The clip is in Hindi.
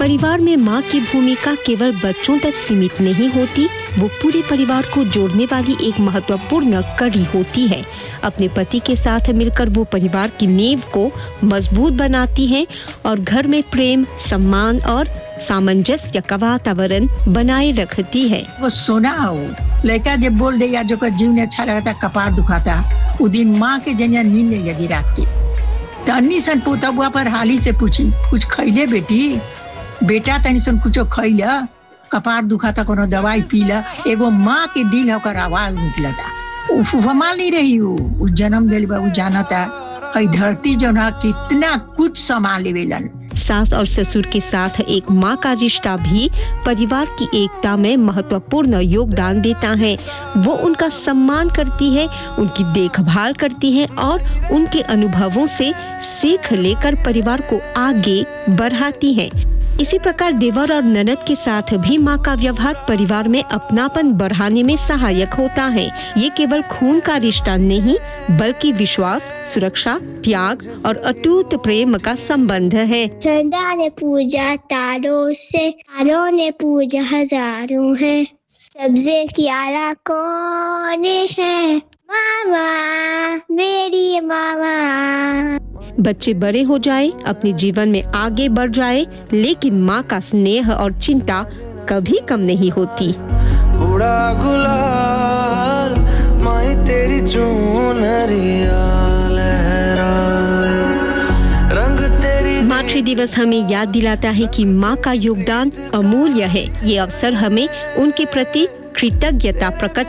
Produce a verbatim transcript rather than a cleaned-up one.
परिवार में माँ की भूमिका केवल बच्चों तक सीमित नहीं होती, वो पूरे परिवार को जोड़ने वाली एक महत्वपूर्ण कड़ी होती है। अपने पति के साथ मिलकर वो परिवार की नींव को मजबूत बनाती हैं और घर में प्रेम, सम्मान और सामंजस्य का वातावरण बनाए रखती है। वो सोना हो लड़का जब बोल दे या जो का जीव ने अच्छा लगा था, कपार दुखाता, उस दिन माँ के जनिया नींद नहीं लगी रात की। तन्नी सन पोता बुआ पर हाली से पूछी, कुछ खैले बेटी? बेटा तनी सन कुछ खैला, कपार दुखाता कोनो दवाई पीला। एगो माँ के दिल होकर आवाज निकला था। उफमाल नहीं रही हो, उस जन्म दिल बाबू जाना था हई धरती जो ना कितना कुछ संभाल लेवेलन। सास और ससुर के साथ एक माँ का रिश्ता भी परिवार की एकता में महत्वपूर्ण योगदान देता है। वो उनका सम्मान करती है, उनकी देखभाल करती है और उनके अनुभवों से सीख लेकर परिवार को आगे बढ़ाती है। इसी प्रकार देवर और ननद के साथ भी माँ का व्यवहार परिवार में अपनापन बढ़ाने में सहायक होता है। ये केवल खून का रिश्ता नहीं, बल्कि विश्वास, सुरक्षा, त्याग और अटूट प्रेम का संबंध है। चंदा ने पूजा तारों से, तारों ने पूजा हजारों है, सबसे प्यारा कौन है? मामा, मेरी मामा। बच्चे बड़े हो जाए, अपने जीवन में आगे बढ़ जाए, लेकिन माँ का स्नेह और चिंता कभी कम नहीं होती। उड़ा गुलाल माई तेरी चुनरिया लहराए, रंग तेरी। मातृ दिवस हमें याद दिलाता है कि माँ का योगदान अमूल्य है। ये अवसर हमें उनके प्रति कृतज्ञता प्रकट